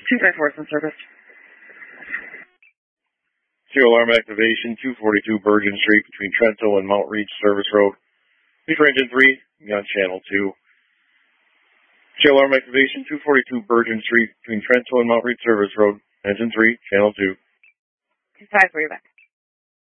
254 is in service. Zero alarm activation, 242 Bergen Street between Trento and Mount Reach Service Road. Feature engine 3, be on channel 2. Zero alarm activation, 242 Bergen Street between Trento and Mount Reach Service Road. Engine 3, channel 2. 254, you're back.